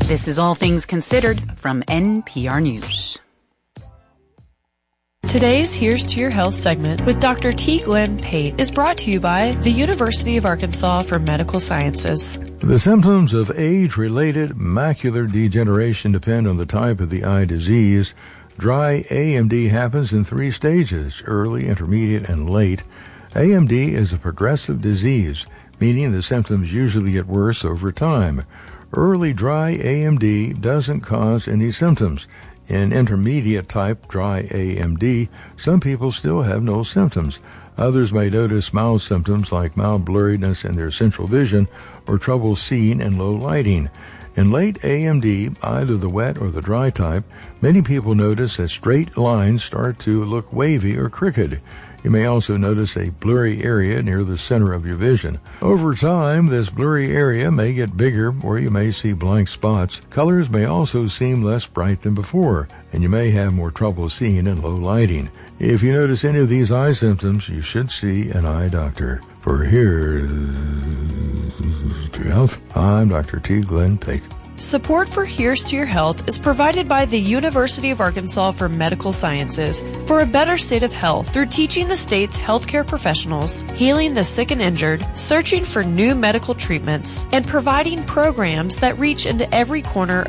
This is All Things Considered from NPR News. Today's Here's to Your Health segment with Dr. T. Glenn Pate is brought to you by the University of Arkansas for Medical Sciences. The symptoms of age-related macular degeneration depend on the type of the eye disease. Dry AMD happens in 3 stages: early, intermediate, and late. AMD is a progressive disease, meaning the symptoms usually get worse over time. Early dry AMD doesn't cause any symptoms. In intermediate type dry AMD, some people still have no symptoms. Others may notice mild symptoms like mild blurriness in their central vision or trouble seeing in low lighting. In late AMD, either the wet or the dry type, many people notice that straight lines start to look wavy or crooked. You may also notice a blurry area near the center of your vision. Over time, this blurry area may get bigger, or you may see blank spots. Colors may also seem less bright than before, and you may have more trouble seeing in low lighting. If you notice any of these eye symptoms, you should see an eye doctor. For Here's to Your Health, I'm Dr. T. Glenn Pate. Support for Here's to Your Health is provided by the University of Arkansas for Medical Sciences for a better state of health through teaching the state's healthcare professionals, healing the sick and injured, searching for new medical treatments, and providing programs that reach into every corner